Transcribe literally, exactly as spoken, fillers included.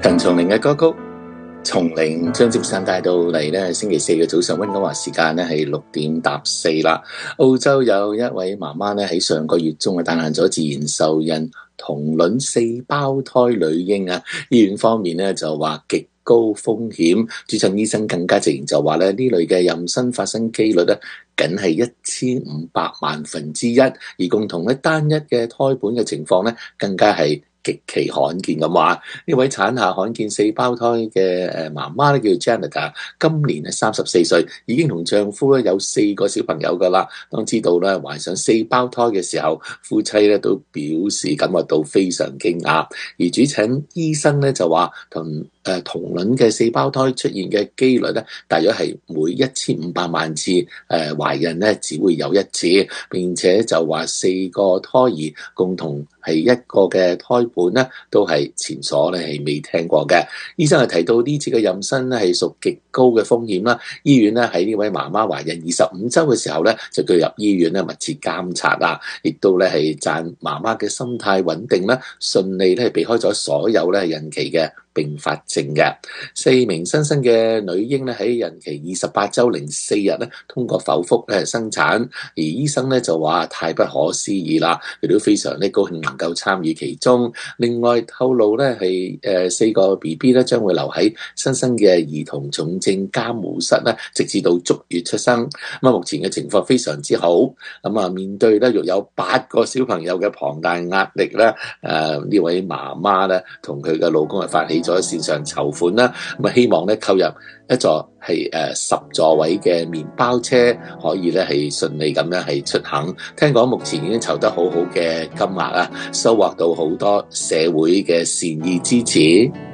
鄧松伶嘅歌曲《松伶》將接上帶到嚟咧，星期四嘅早上溫哥華時間咧係六點搭四啦。澳洲有一位媽媽咧喺上個月中啊誕下咗自然受孕同卵四胞胎女嬰啊，醫院方面咧就話極高風險，主診醫生更加直言就話咧呢類嘅妊娠發生機率咧僅係一千五百萬分之一，而共同咧單一嘅胎盤嘅情況咧更加係極其罕見咁話。呢位產下罕見四胞胎嘅誒媽媽咧叫 Janet， 今年係三十四歲，已經同丈夫咧有四個小朋友噶啦。當知道咧懷上四胞胎嘅時候，夫妻咧都表示感覺到非常驚訝。而主診醫生咧就話同誒同卵嘅四胞胎出現嘅機率咧，大約係每一千五百萬次誒懷孕咧只會有一次，並且就話四個胎兒共同係一個嘅胎盤咧，都係前所咧係未聽過嘅。醫生係提到呢次嘅妊娠咧係屬極高嘅風險啦。醫院咧喺呢位媽媽懷孕二十五週嘅時候咧，就叫入醫院咧密切監察啦，亦都咧係讚媽媽嘅心態穩定啦，順利咧避開咗所有咧孕期嘅併發症嘅。四名新生嘅女嬰咧喺孕期二十八週零四日咧通過剖腹咧生產，而醫生咧就話太不可思議啦，佢都非常咧高興能夠參與其中。另外透露咧係誒四個 B B 咧將會留喺新生嘅兒童重症監護室咧，直至到足月出生。咁啊，目前嘅情況非常之好。咁啊，面對咧育有八個小朋友嘅龐大壓力咧，誒呢位媽媽咧同佢嘅老公係發起咗線上籌款啦。咁啊，希望咧購入一座係誒十座位嘅麵包車，可以咧係順利咁樣係出行。聽講目前已經籌得好好嘅金額啊，收穫到好多社會嘅善意支持。